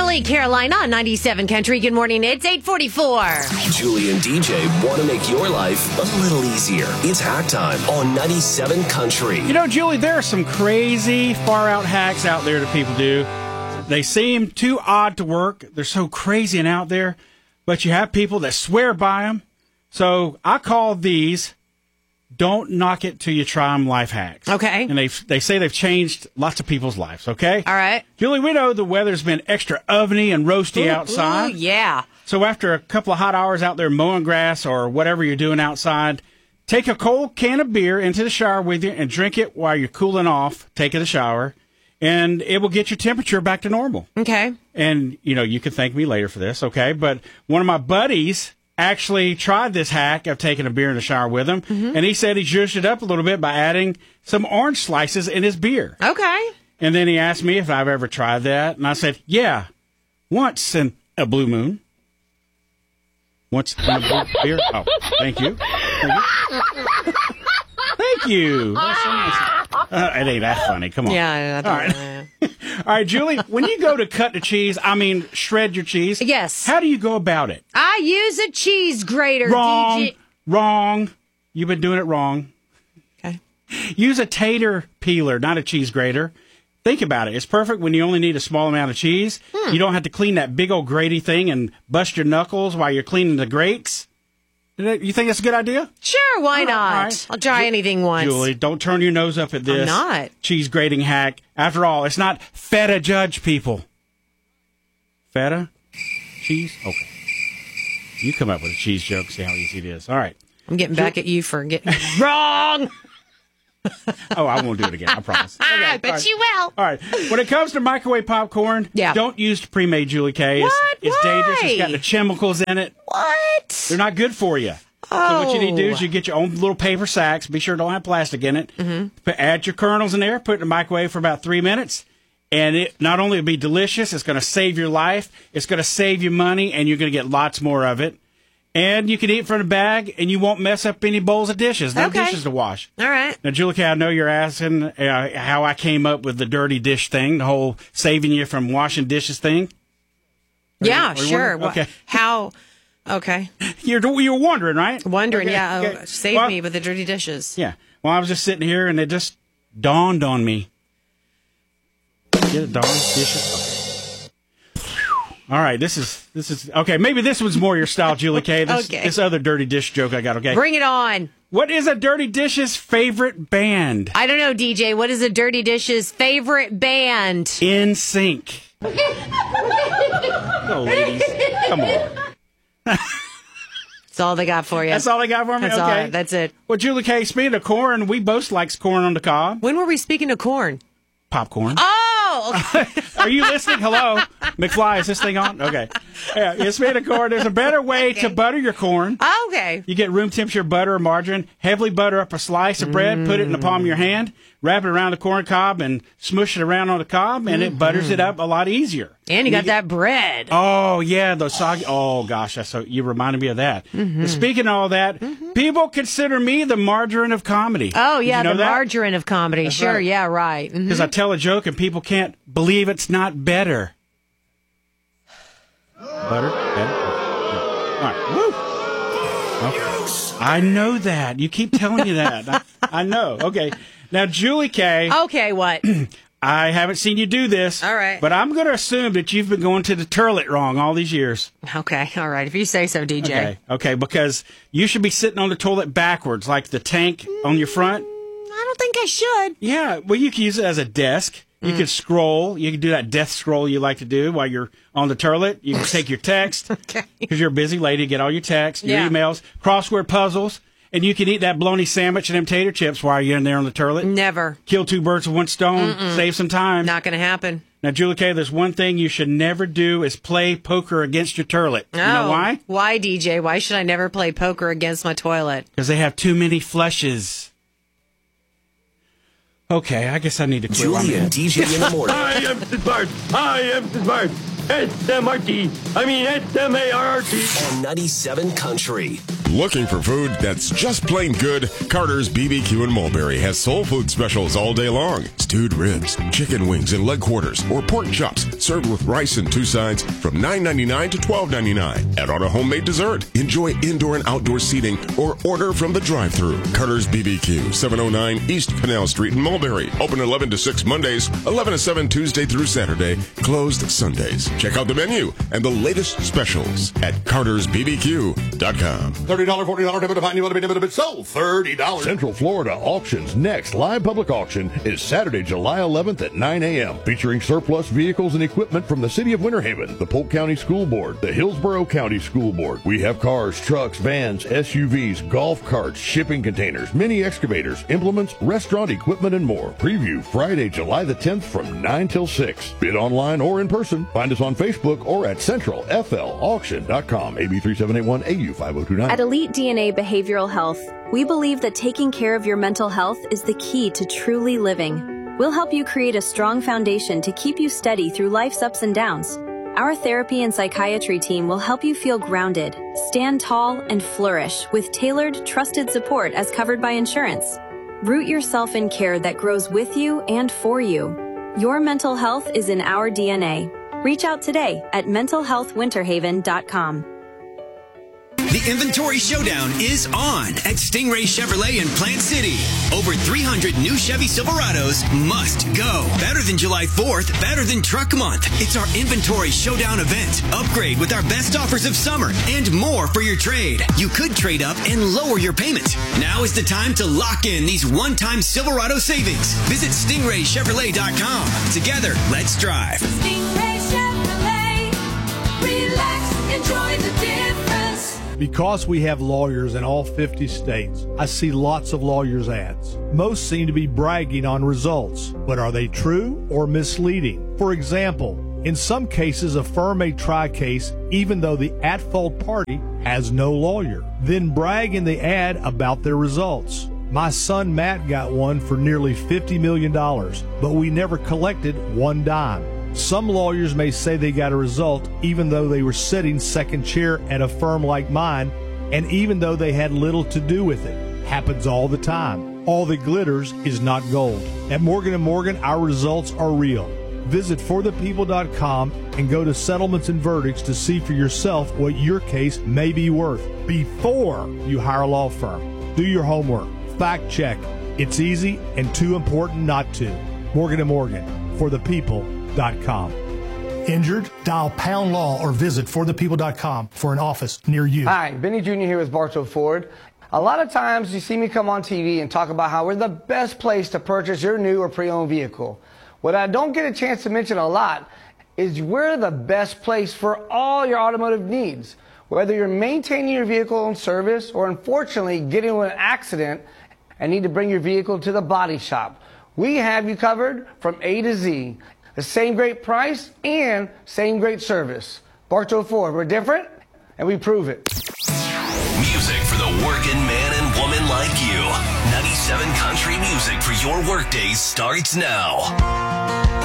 Julie, Carolina on 97 Country. Good morning. It's 8:44. Julie and DJ want to make your life a little easier. It's hack time on 97 Country. You know, Julie, there are some crazy, far-out hacks out there that people do. They seem too odd to work. They're so crazy and out there. But you have people that swear by them. So I call these "Don't Knock It Till You Try 'Em" life hacks. Okay. And they say they've changed lots of people's lives, okay? All right. Julie, we know the weather's been extra oveny and roasty outside. Ooh, yeah. So after a couple of hot hours out there mowing grass or whatever you're doing outside, take a cold can of beer into the shower with you and drink it while you're cooling off, taking a shower, and it will get your temperature back to normal. Okay. And, you know, you can thank me later for this, okay? But one of my buddies actually tried this hack of taking a beer in the shower with him, and he said he zhuzhed it up a little bit by adding some orange slices in his beer. Okay. And then he asked me if I've ever tried that, and I said, yeah, once in a blue moon. Once in a blue beer. Oh, thank you. Thank you. That's so nice. It ain't that funny. Come on. Yeah. All right. All right, Julie, when you go to cut the cheese, shred your cheese. Yes. How do you go about it? I use a cheese grater. Wrong. DJ. Wrong. You've been doing it wrong. Okay. Use a tater peeler, not a cheese grater. Think about it. It's perfect when you only need a small amount of cheese. You don't have to clean that big old graty thing and bust your knuckles while you're cleaning the grates. You think that's a good idea? Sure, why not? All right. I'll try anything once. Julie, don't turn your nose up at this. I'm not. Cheese grating hack. After all, it's not feta judge, people. Feta? Cheese? Okay. You come up with a cheese joke, see how easy it is. All right. I'm getting back at you for getting wrong. Oh, I won't do it again, I promise. Okay, I bet you will. All right. When it comes to microwave popcorn, don't use pre-made, Julie K. It's dangerous. It's got the chemicals in it. What? They're not good for you. Oh. So what you need to do is you get your own little paper sacks. Be sure it don't have plastic in it. Add your kernels in there. Put it in the microwave for about 3 minutes. And it not only will be delicious, it's going to save your life. It's going to save you money, and you're going to get lots more of it. And you can eat from the bag, and you won't mess up any bowls of dishes. No dishes to wash. All right. Now, Julie K, I know you're asking how I came up with the dirty dish thing, the whole saving you from washing dishes thing. Yeah, sure. Okay. How? Okay. You're wondering, right? Wondering, okay. yeah. Okay. Save me with the dirty dishes. Yeah. Well, I was just sitting here, and it just dawned on me. Get it, Dawn? Dishes? Okay. All right, this is okay. Maybe this one's more your style, Julie K. This other dirty dish joke I got. Okay, bring it on. What is a Dirty Dish's favorite band? I don't know, DJ. What is a Dirty Dish's favorite band? NSYNC. Oh, ladies, come on. That's all they got for you. That's all they got for me. Okay, that's it. Well, Julie K. Speaking of corn, we both like corn on the cob. When were we speaking of corn? Popcorn. Oh! Are you listening? Hello? McFly, is this thing on? Okay. Yeah, speaking of corn, there's a better way to butter your corn. Okay. You get room temperature butter or margarine, heavily butter up a slice of bread, put it in the palm of your hand, wrap it around the corn cob, and smush it around on the cob, and it butters it up a lot easier. And you got that bread. Oh, yeah, those soggy. Oh, gosh, you reminded me of that. Speaking of all that, people consider me the margarine of comedy. Oh, yeah, the margarine of comedy. That's sure, right. Yeah, right. Because I tell a joke and people can't believe it's not better. Butter? Better? All right. Woo. Okay. I know that. You keep telling me that. I know. Okay. Now, Julie K. Okay, what? I haven't seen you do this. All right. But I'm going to assume that you've been going to the toilet wrong all these years. Okay. All right. If you say so, DJ. Okay. Because you should be sitting on the toilet backwards, like the tank on your front. I don't think I should. Yeah. Well, you can use it as a desk. You can scroll. You can do that death scroll you like to do while you're on the toilet. You can take your text. Okay. Because you're a busy lady. Get all your texts, your emails, crossword puzzles. And you can eat that bologna sandwich and them tater chips while you're in there on the toilet. Never. Kill two birds with one stone. Save some time. Not going to happen. Now, Julie K., there's one thing you should never do is play poker against your toilet. You know why? Why, DJ? Why should I never play poker against my toilet? Because they have too many flushes. Okay, I guess I need to quit. Julie and DJ in the morning. I am smart. I am smart. S-M-R-T. I mean S-M-A-R-T. On 97 Country. Looking for food that's just plain good? Carter's BBQ in Mulberry has soul food specials all day long. Stewed ribs, chicken wings and leg quarters, or pork chops served with rice and two sides from $9.99 to $12.99. Add on a homemade dessert. Enjoy indoor and outdoor seating or order from the drive-thru. Carter's BBQ, 709 East Canal Street in Mulberry. Open 11 to 6 Mondays, 11 to 7 Tuesday through Saturday, closed Sundays. Check out the menu and the latest specials at cartersbbq.com. $30, $40 debit upon you want to be debit sold. $30. Central Florida Auction's next live public auction is Saturday, July 11th at 9 a.m. featuring surplus vehicles and equipment from the City of Winter Haven, the Polk County School Board, the Hillsborough County School Board. We have cars, trucks, vans, SUVs, golf carts, shipping containers, mini excavators, implements, restaurant equipment, and more. Preview Friday, July the 10th from 9 till 6. Bid online or in person. Find us on Facebook or at centralflauction.com. AB 3781 AU 5029. At Elite DNA Behavioral Health, we believe that taking care of your mental health is the key to truly living. We'll help you create a strong foundation to keep you steady through life's ups and downs. Our therapy and psychiatry team will help you feel grounded, stand tall, and flourish with tailored, trusted support as covered by insurance. Root yourself in care that grows with you and for you. Your mental health is in our DNA. Reach out today at mentalhealthwinterhaven.com. The Inventory Showdown is on at Stingray Chevrolet in Plant City. Over 300 new Chevy Silverados must go. Better than July 4th, better than Truck Month. It's our Inventory Showdown event. Upgrade with our best offers of summer and more for your trade. You could trade up and lower your payment. Now is the time to lock in these one-time Silverado savings. Visit StingrayChevrolet.com. Together, let's drive. Stingray Chevrolet. Relax, enjoy the difference. Because we have lawyers in all 50 states, I see lots of lawyers' ads. Most seem to be bragging on results, but are they true or misleading? For example, in some cases, a firm may try a case even though the at-fault party has no lawyer, then brag in the ad about their results. My son Matt got one for nearly $50 million, but we never collected one dime. Some lawyers may say they got a result even though they were sitting second chair at a firm like mine, and even though they had little to do with it. Happens all the time. All that glitters is not gold. At Morgan & Morgan, our results are real. Visit forthepeople.com and go to Settlements and Verdicts to see for yourself what your case may be worth before you hire a law firm. Do your homework. Fact check. It's easy and too important not to. Morgan & Morgan, forthepeople.com. Injured? Dial Pound Law or visit forthepeople.com for an office near you. Hi, Benny Jr. here with Bartow Ford. A lot of times you see me come on TV and talk about how we're the best place to purchase your new or pre-owned vehicle. What I don't get a chance to mention a lot is we're the best place for all your automotive needs. Whether you're maintaining your vehicle in service or unfortunately getting into an accident and need to bring your vehicle to the body shop, we have you covered from A to Z. The same great price and same great service. Bartow Ford, we're different and we prove it. Music for the working man and woman like you. 97 Country Music for your workdays starts now.